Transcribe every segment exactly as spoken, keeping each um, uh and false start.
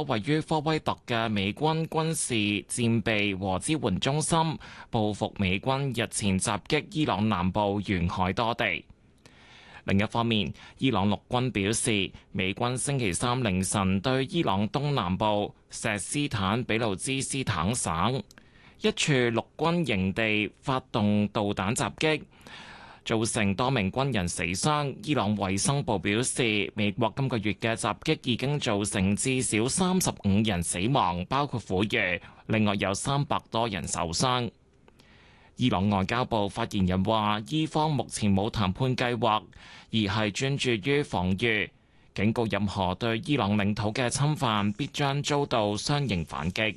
所位於科威特嘅美軍軍事戰備和支援中心，報復美軍日前襲擊伊朗南部沿海多地。另一方面，伊朗陸軍表示，美軍星期三凌晨對伊朗東南部錫斯坦俾路支斯坦省一處陸軍營地發動導彈襲擊，造成多名軍人死傷。伊朗衛生部表示，美國今個月嘅襲擊已經造成至少三十五人死亡，包括婦孺，另外有三百多人受傷。伊朗外交部發言人話，伊方目前冇談判計劃，而係專注於防禦，警告任何對伊朗領土嘅侵犯必將遭到相應反擊。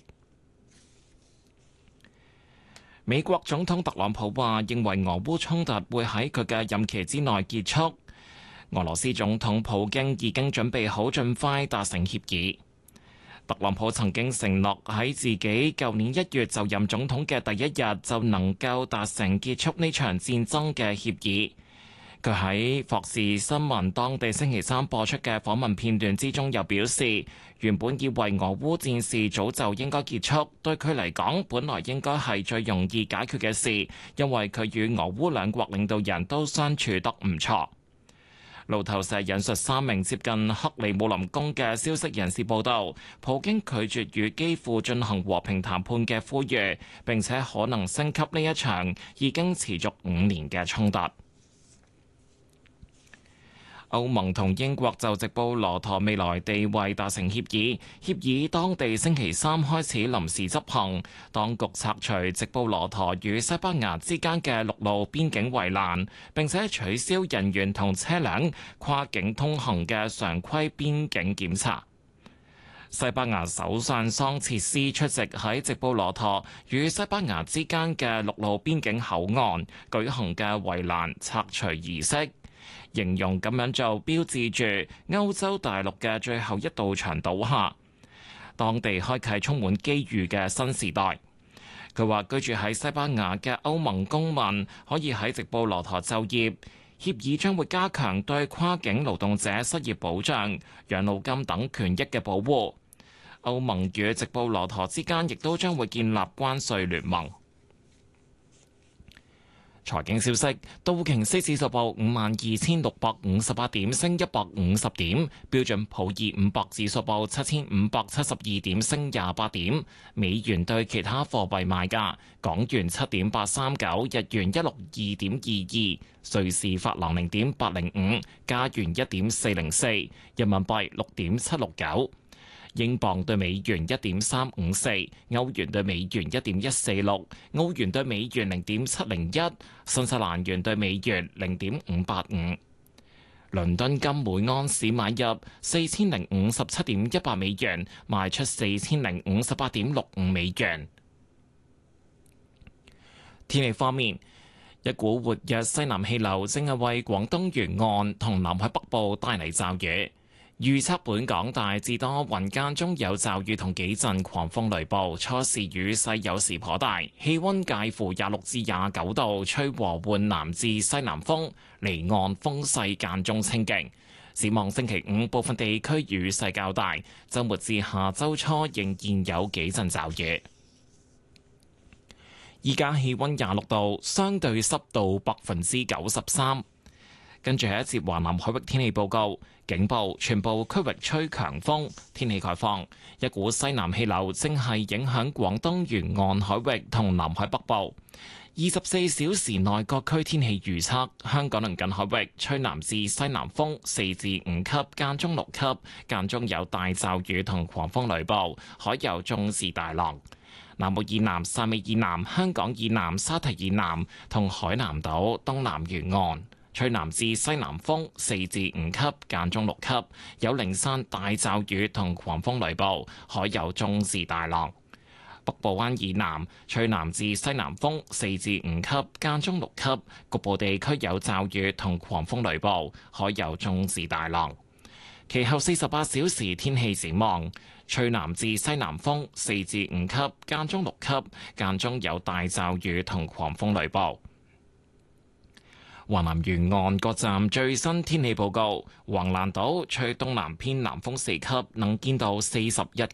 美國總統特朗普話，認為俄烏衝突會喺佢嘅任期之內結束。俄羅斯總統普京已經準備好盡快達成協議。特朗普曾經承諾喺自己舊年一月就任總統嘅第一日就能夠達成結束呢場戰爭嘅協議。佢喺霍士新聞當地星期三播出嘅訪問片段之中又表示，原本以為俄烏戰事早就應該結束，對佢嚟講本來應該係最容易解決嘅事，因為佢與俄烏兩國領導人都相處得唔錯。路透社引述三名接近克里姆林宮嘅消息人士報道，普京拒絕與基輔進行和平談判嘅呼籲，並且可能升級呢一場已經持續五年嘅衝突。歐盟同英國就直布羅陀未來地位達成協議，協議當地星期三開始臨時執行。當局拆除直布羅陀與西班牙之間嘅陸路邊境圍欄，並且取消人員同車輛跨境通行嘅常規邊境檢查。西班牙首相桑切斯出席喺直布羅陀與西班牙之間嘅陸路邊境口岸舉行嘅圍欄拆除儀式，形容咁樣做標誌住歐洲大陸嘅最後一道牆倒下，當地開啟充滿機遇嘅新時代。佢話居住喺西班牙嘅歐盟公民可以喺直布羅陀就業，協議將會加強對跨境勞動者失業保障、養老金等權益嘅保護。歐盟與直布羅陀之間亦都將會建立關稅聯盟。財經消息，道瓊斯指數報五萬二千六百五十八點，升一百五十點；標準普爾五百指數報七千五百七十二點，升廿八點。美元對其他貨幣賣價：港元七點八三九，日元一六二點二二，瑞士法郎零點八零五，加元一點四零四，人民幣六點七六九。英鎊對美元一點三五四，歐元對美元一點一四六，澳元對美元零點七零一，新西蘭元對美元零點五八五。倫敦金每安士買入四千零五十七點一八美元，賣出四千零五十八點六五美元。天氣方面，一股活躍西南氣流正係為廣東沿岸同南海北部帶嚟驟雨。預測本港大致多雲，間中有驟雨同幾陣狂風雷暴，初時雨勢有時頗大，氣溫介乎廿六至廿九度，吹和緩南至西南風，離岸風勢間中清勁。展望星期五部分地區雨勢較大，週末至下週初仍然有幾陣驟雨。依家氣溫廿六度，相對濕度百分之九十三。跟住係一節華南海域天氣報告，警報，全部區域吹強風，天氣概況。一股西南氣流正係影響廣東沿岸海域同南海北部。二十四小時內各區天氣預測：香港鄰近海域吹南至西南風四至五級，間中六級，間中有大驟雨同狂風雷暴，海有中至大浪。南澳以南、汕尾以南、香港以南、沙堤以南同海南島東南沿岸，吹南至西南風四至五級，間中六級，有零散大驟雨同狂風雷暴，海有中至大浪。北部灣以南吹南至西南風四至五級，間中六級，局部地區有驟雨同狂風雷暴，海有中至大浪。其後四十八小時天氣展望，吹南至西南風四至五級，間中六級，間中有大驟雨同狂風雷暴。華南沿岸各站最新天氣報告：橫瀾島吹東南偏南風四級，能見度四十一